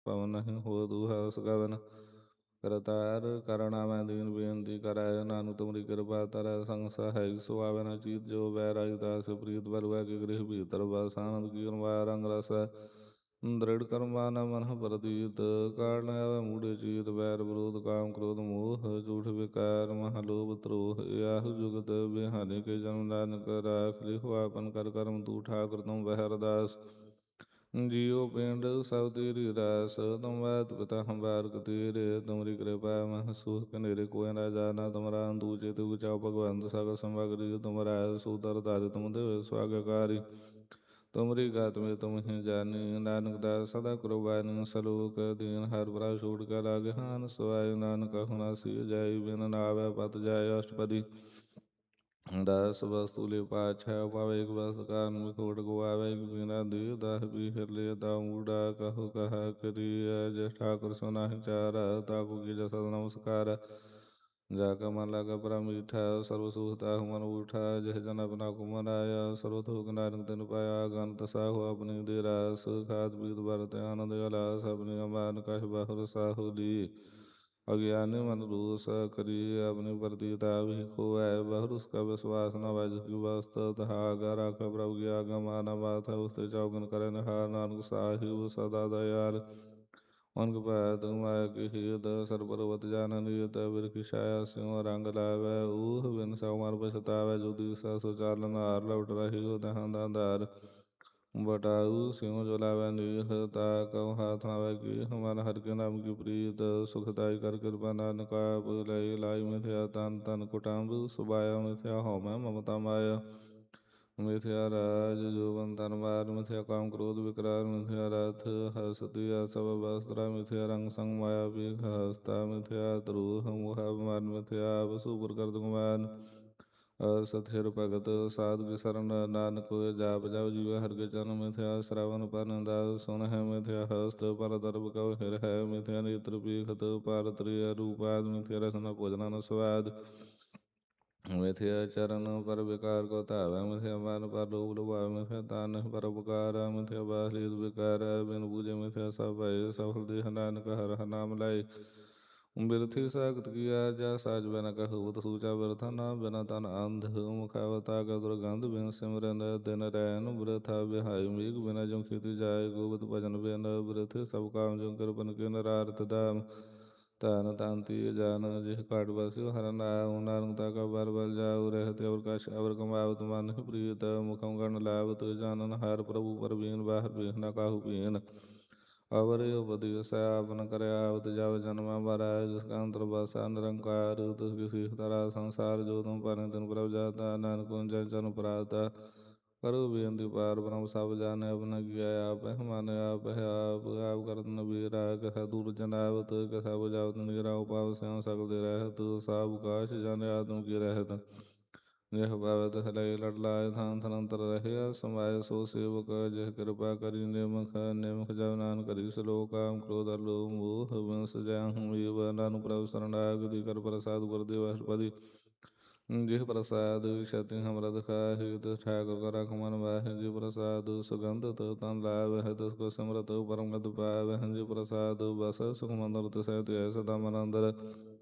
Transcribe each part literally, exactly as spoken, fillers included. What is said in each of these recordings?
ਪਵਨ ਨਹੀਂ ਹੋ ਦੂਹਾ ਉਸ ਗਵਨ। ਕਰਤਾਰ ਕਰਣਾ ਮੈਂ ਦੀਨ ਬੇਨਤੀ ਕਰੈ, ਨਾਨਕ ਤੁਮਰੀ ਕਿਰਪਾ ਤਰੈ ਸੰਗ ਸਹਾਇ ਸੁਆਵੈ ਨ ਚੀਤ। ਜੋ ਬੈਰਾਗੀ ਦਾਸ ਪ੍ਰੀਤ ਬਲਵੈ ਕੇ ਗ੍ਰਹਿ ਭੀਤਰ ਬਸ, ਆਨੰਦ ਕੀਰਨ ਮਾਇਆ ਰੰਗ ਰਸ। ਦ੍ਰਿੜ ਕਰਮਾ ਨ ਮਨਹੁ ਪ੍ਰਤੀਤ, ਕਾਲ ਨ ਆਵੈ ਮੂਢੇ ਚੀਤ। ਵੈਰ ਵਿਰੋਧ ਕਾਮ ਕ੍ਰੋਧ ਮੋਹ, ਝੂਠ ਵਿਕਾਰ ਮਹ ਲੋਭ ਧਰੋਹ। ਆਹੂ ਜੁਗਤ ਬਿਹਾਨੇ ਕੇ ਜਨਮ, ਨਾਨਕ ਰਾਖ ਲਿਹੁ ਆਪਨ ਕਰ ਕਰਮ। ਤੂੰ ਠਾਕੁਰ ਤੁਮ ਬਹਿ ਅਰਦਾਸ, ਜੀਉ ਪਿੰਡ ਸਭ ਤੇਰੀ ਰਾਸ। ਤੁਮ ਮਾਤ ਪਿਤਾ ਹਮ ਬਾਰਕ ਤੇਰੇ, ਤੁਮਰੀ ਕਿਰਪਾ ਮਹਿ ਸੁਖ ਕਨੇਰੇ। ਕੋਇ ਨਾ ਜਾਣਾ ਤੁਮਰਾ ਅੰਤ, ਊਚੇ ਤੇ ਊਚਾ ਭਗਵੰਤ। ਸਗਲ ਸਮਗਰੀ ਤੁਮਰਾ, ਸੂਤਰ ਧਾਰਿ ਤੁਮ ਦੇਵ ਸੁਆਗਕਾਰੀ। ਤੁਮਰੀ ਗਾਤ ਮੇ ਤੁਮ ਹੀ ਜਾਨੀ, ਨਾਨਕ ਦਾਸ ਸਦਾ ਕੁਰਬਾਨੀ। ਸਲੋਕ ਦੀਨ ਹਰਿ ਪ੍ਰਭ ਛੋੜ ਕੈ ਲਾਗੇ ਹਾਨ, ਸਵਾਈ ਨਾਨਕ ਕਹੂੰ ਨਾਸੀ ਜਾਈ। ਬਿਨ ਨਾਵੈ ਪਤ ਜਾਏ ਅਸ਼ਟਪਦੀ, ਦਸ ਵਸਤੂ ਲੈ ਪਾਛੈ ਪਾਵੇ। ਇੱਕ ਬਸ ਕਾਰਨ ਵਿਖੋਟ ਗਵਾਵੇ, ਇੱਕ ਬਿਨਾ ਦੇ ਦਾਹ ਪੀਹਰ ਲੈ। ਤਾ ਮੂੜਾ ਕਹੂ ਕਹਾ ਕਰੀਐ, ਜਿਸ ਠਾकुर ਸੋ ਨਾਹਿ ਚਾਰੈ। ਤਾਕੂ ਕੀਜੈ ਸਦਾ ਨਮਸਕਾਰੈ, ਜਾ ਕਾ ਮਨ ਲਾਗਾ ਪ੍ਰਭ ਮੀਠਾ। ਸਰਬ ਸੁਖ ਤਾਹੂ ਮਨ ਊਠਾ, ਜਿਸ ਜਨ ਆਪਣਾ ਕੋ ਮਨਾਇਆ। ਸਰਬ ਥੋਕ ਨਾਨਕ ਤਿਨ ਪਾਇਆ, ਗਨਤ ਸਾਹੂ ਆਪਣੀ ਦੇ ਰਾਸ। ਖਾਤ ਪੀਤ ਵਰਤਿ ਆਨੰਦ ਅਲਾਸ, ਆਪਣੀ ਅਮਾਨ ਕਛ ਬਹੁਰ ਸਾਹੂ ਲੀ। ਅਗਿਆਨੀ ਮਨ ਰੋਸ ਕਰੀ, ਆਪਣੀ ਪ੍ਰਤੀਤ ਆਪ ਹੀ ਖੋਵੈ। ਬਹੁਰ ਉਸ ਕਾ ਵਿਸਵਾਸ ਨ ਵਜ ਕੀ ਵਸਤ, ਤਹਾਗਾ ਰਾਖੈ ਪ੍ਰਭੁ ਕੀ ਆਗਾ। ਮਾਨਾ ਮਾਥ ਉਸਤੇ ਚੌਗਨ ਕਰੈ ਨਿਹਾਰ, ਨਾਨਕ ਸਾਹਿਬ ਸਦਾ ਦਇਆਲ। ਮਨ ਕਪਾਇਆ ਤੁਮ ਮਾਇਆ ਕੀ ਹੀਤ, ਸਰ ਪਰਬਤ ਜਾਨ ਨੀਤ। ਬਿਰਖੀ ਛਾਇਆ ਸਿਉ ਰੰਗ ਲਾਵੈ, ਊਹ ਬਿਨ ਸਉ ਮਨ ਪਛਤਾਵੈ। ਜੋ ਦੀਸਾ ਸੋ ਚਾਲਨ ਹਾਰ, ਲਵਟ ਰਹਿਓ ਤਹਾਂ ਦਾਧਾਰ। ਬਟਾਊ ਸਿਉ ਜੋ ਲਾਵੈ ਨੀਹ, ਤਾ ਕਉ ਹਾਥ ਨ ਆਵੈ। ਮਨ ਹਰਿ ਕੇ ਨਾਮ ਕੀ ਪ੍ਰੀਤ, ਸੁਖਦਾਈ ਕਰ ਕਿਰਪਾ। ਨਾਨਕ ਆਪ ਲਏ ਲਾਈ ਮਿਥਿਆ ਤਨ, ਤਨ ਕੁਟੰਬ ਸੁਭਾਇਆ। ਮਿਥਿਆ ਹਉਮੈ ਮਮਤਾ ਮਾਇਆ, ਮਿਥਿਆ ਰਾਜ ਜੋਬਨ ਤਨ ਮਾਰ। ਮਿਥਿਆ ਕਾਮ ਕ੍ਰੋਧ ਵਿਕਰਾਰ, ਮਿਥਿਆ ਰਥ ਹਸਤੀ ਸਭ ਵਸਤਰਾ। ਮਿਥਿਆ ਰੰਗ ਸੰਗ ਮਾਇਆ ਪੀਖ ਹਸਤਾ, ਮਿਥਿਆ ਧਰੋਹ ਮੋਹ ਅਭਿਮਾਨ। ਮਿਥਿਆ ਆਪ ਸੁਪਰ ਕਰਤ ਗੁਮਾਨ, ਅਸਥਿਰ ਭਗਤ ਸਾਧੁ ਕੀ ਸਰਣ। ਨਾਨਕ ਹੋਏ ਜਾਪ ਜਪ ਜੀਵੈ ਹਰਿ ਕੇ ਚਰਨ। ਮਿਥਿਆ ਸ਼ਰਵਨ ਪਰਨਿੰਦਾ ਸੁਨਹਿ, ਮਿਥਿਆ ਹਸਤ ਪਰ ਦਰਬ ਕਉ ਹਿਰਹਿ। ਮਿਥਿਆ ਨੇਤਰ ਪੀਖਤ ਪਰ ਤ੍ਰਿਯ ਰੂਪਾਦ, ਮਿਥਿਆ ਰਸਨਾ ਭੋਜਨਾ ਨ ਸਵਾਦ। ਮਿਥਿਆ ਚਰਨ ਪਰ ਵਿਕਾਰ ਕੋ ਧਾਵੈ, ਮਿਥਿਆ ਮਨ ਪਰ ਲੋਭ ਲੁਭਾਵੈ। ਮਿਥਿਆ ਦਾਨ ਨਹਿ ਪਰ ਉਪਕਾਰ, ਮਿਥਿਆ ਬਾਸ ਲੀਤ ਬਿਕਾਰ। ਬਿਨ ਬੂਝੇ ਮਿਥਿਆ ਸਭ ਭਏ, ਸਫਲ ਦੇਹ ਨਾਨਕ ਹਰਿ ਹਰਿ ਨਾਮ ਲਾਏ। ਬਿਰਥੀ ਸਾਖਤ ਕੀਆ ਜਾ ਸਾਜ ਬਿਨ ਕਹੂਤ, ਸੂਚਾ ਬਿਰਥਾ ਨਾਮ ਬਿਨ ਤਨ ਅੰਧ। ਮੁਖਾਵਤ ਆਗੈ ਦੁਰਗੰਧ, ਬਿਨ ਸਿਮਰਨ ਦਿਨ ਰੈਨ ਬਿਰਥਾ ਬਿਹਾਈ। ਮੀਘ ਬਿਨਾ ਜਉ ਖੇਤੀ ਜਾਏ, ਗੋਬਿੰਦ ਭਜਨ ਬਿਨ ਬਿਰਥ ਸਭ ਕਾਮ। ਜਉ ਕਿਰਪਨ ਕੇ ਨਰਾਰਥ ਦਾਮ, ਧਨ ਧਨ ਤੀਰ ਜਾਨ ਜਿਹ ਘਾਟ ਬਸਿਓ ਹਰਿ ਨਾਮ। ਨਾਨਕ ਤਾ ਕਾ ਬਰ ਬਲ ਜਾਉ, ਰਹਿਤ ਅਵਰ ਕਛ ਅਵਰ ਕਮਾਵਤ। ਮਨ ਹੀ ਪ੍ਰੀਤ ਮੁਖਮ ਗਣ ਲਾਵਤ, ਜਾਨਨ ਹਾਰ ਪ੍ਰਭੂ ਪਰਬੀਨ। ਬਾਹਰ ਬੀਨ ਨ ਕਾਹੂ ਬੀਨ, ਅਵਰ ਉਪਦੇਸ ਆਪਨ ਕਰਿਆ ਆਵਤ। ਜਬ ਜਨਮ ਮਰੈ ਜਿਸ ਕਾ ਅੰਤਰ ਬਸੈ ਨਿਰੰਕਾਰ, ਤਿਸ ਕੀ ਸੀਖ ਧਰਾ ਸੰਸਾਰ। ਜੋ ਤੁਮ ਭਰੈ ਤਿਨ ਪ੍ਰਭ ਜਾਤਾ, ਨਾਨਕ ਹੋਇ ਜਨ ਚਰਨ ਪ੍ਰਾਤਾ। ਕਰੋ ਬੇਨਤੀ ਪਾਰ ਬ੍ਰਹਮ ਸਭ ਜਾਣੈ, ਆਪਨਾ ਕੀਆ ਆਪਹਿ ਮਾਨਿ। ਆਪਹਿ ਆਪ ਆਪ ਕਰਤ ਨਬੀਰਾ, ਕਥਾ ਦੂਰ ਜਨਾਵਤ। ਕਥਾ ਬੁਝਾਵਤ ਨੀਰਾ, ਉਪਾਵ ਸਿਉ ਸਗਲ ਦੇ ਰਹਿਤ। ਸਾਭ ਕਾਛ ਜਨ ਆਤਮ ਕੀ ਰਹਿਤ, ਜਿਹ ਪਾਵੈ ਤਿਹ ਲਏ ਲੜ ਲਾਏ। ਥਾਨ ਥਨ ਅੰਤਰ ਰਹਿਆ ਸਮਾਏ, ਸੋ ਸੇਵਕ ਜਿਹ ਕਿਰਪਾ ਕਰੀ। ਨਿਮਖ ਨਿਮਖ ਜਪ ਨਾਨਕ ਹਰੀ ਸਲੋਕ, ਕਾਮ ਕ੍ਰੋਧ ਅਰ ਲੋਭ ਮੋਹ ਬਿਨ ਸਜਾਹੂ ਏਵ। ਨਾਨਕ ਪ੍ਰਭ ਸਰਣਾਗਤੀ ਕਰ ਪ੍ਰਸਾਦ, ਗੁਰਦੇਵ ਅਸ਼ਟਪਦੀ ਜਿਹ ਪ੍ਰਸਾਦ। ਛਤਿ ਹਮਰਤ ਖਾਹਿ, ਤਿਸ ਠਾकुर ਕਾ ਰਖ ਮਨ ਮਾਹਿ। ਜਿਹ ਪ੍ਰਸਾਦ ਸੁਗੰਧਿਤ ਤਨ ਲਾਵਹਿ, ਤਿਸ ਕੋ ਸਿਮਰਤ ਪਰਮ ਗਤਿ ਪਾਵਹਿ। ਜਿਹ ਪ੍ਰਸਾਦ ਬਸੈ ਸੁਖ ਮੰਦਰ, ਤਿਸੈ ਧਿਆਇ ਸਦਾ ਮਨ ਅੰਦਰ।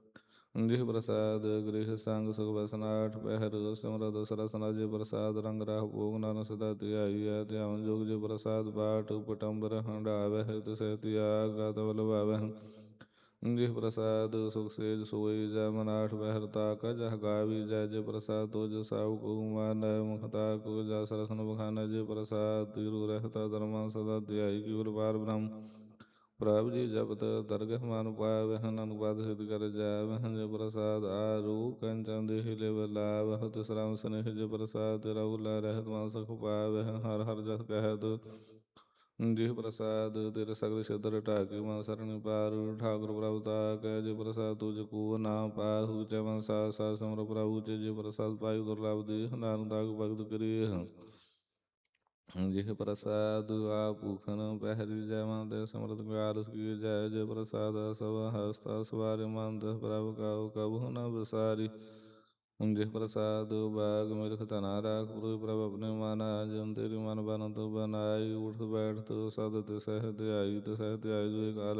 ਜਿਹ ਪ੍ਰਸਾਦ ਗ੍ਰਹਿ ਸੰਗ ਸੁਖ ਬਸਨ, ਆਠ ਪਹਿਰ ਸਿਮਰਤ ਸਰਸਨਾ। ਜਿਹ ਪ੍ਰਸਾਦ ਰੰਗ ਰਾਹੁ ਭੋਗ, ਨਾਨਕ ਸਦਾ ਧਿਆਈਐ ਧਿਆਵਨ ਜੋਗ। ਜਿਹ ਪ੍ਰਸਾਦ ਪਾਠ ਪਟੰਬਰ ਹੰਢਾਵਹਿ, ਤਿਸੈ ਤਿਆਗ ਗਤ ਬਲ ਭਾਵਹਿ। ਜਿਹ ਪ੍ਰਸਾਦ ਸੁਖ ਸੇਜ ਸੋਈ ਜੈ, ਮਨ ਆਠ ਪਹਿਰ ਤਾਕੈ ਜਹ ਗਾਵੀਜੈ। ਜਿਹ ਪ੍ਰਸਾਦ ਤੁਜ ਸਾਹੂ ਕਹੂ ਮਾਨੈ, ਮੁਖ ਤਾਕੁ ਜਾ ਸਰਸਨ ਬਖਾਨੈ। ਜਿਹ ਪ੍ਰਸਾਦ ਤਿਰੁ ਰਹਿਤਾ ਧਰਮਾ, ਸਦਾ ਧਿਆਈ ਕੇਵਲ ਪਾਰ ਬ੍ਰਹਮ। ਪ੍ਰਭ ਜੀ ਜਪਤ ਦਰਗਹਿ ਮਨ ਪਾਵਹਿ, ਨਾਨਕ ਪਦ ਸਿਧ ਕਰ ਜਾਵਹਿ। ਜਿਹ ਪ੍ਰਸਾਦ ਆਰੂ ਕੰਚਨ ਦੇਹਿ ਲਿਵ ਲਾਵਹਿ, ਤਿਸ ਰਾਮ ਸਨੇਹ। ਜਿਹ ਪ੍ਰਸਾਦ ਤਿਰਉ ਲਾ ਰਹਿਤ ਮਨ ਸੁਖ ਪਾਵਹਿ, ਹਰਿ ਹਰਿ ਜਸ ਕਹਿਤ। ਜਿਹ ਪ੍ਰਸਾਦ ਤਿਰ ਸਗਲ ਛਿਦਰ ਢਾਕੀ, ਮਨ ਸਰਣਿ ਪਾਰੂ ਠਾकुर ਪ੍ਰਭ ਤਾਕੈ। ਜਿਹ ਪ੍ਰਸਾਦ ਤੁਜ ਕੋ ਨਾ ਪਾਹੂ, ਚੈ ਮਨ ਸਾਥ ਸਾਥ ਸਿਮਰ ਪ੍ਰਭੂ। ਜਿਹ ਪ੍ਰਸਾਦ ਪਾਇ ਦੁਰਲਭ ਦੇਹ, ਨਾਨਕ ਤਾਕੂ ਭਗਤ ਕਰੀਹ। ਜਿਹ ਪ੍ਰਸਾਦ ਆਪ ਭੂਖਨ ਪਹਿਰੀ, ਜੈ ਮਨ ਤੇ ਸਿਮਰਤ ਪਿਆਰਸ ਕੀਜੈ। ਜਿਹ ਪ੍ਰਸਾਦ ਸਭ ਹਸਤ ਸਵਾਰਿ, ਮਨ ਤਿਸ ਪ੍ਰਭ ਕਉ ਕਬਹੂ ਨ ਬਿਸਾਰੀ। मुझे प्रसाद बाग मिल्ख तना राख पुर प्रभ अपने माना जन तेरी मन बन तो बनाई उठ बैठ तो सदत सहत आई तो सहत आई जो काल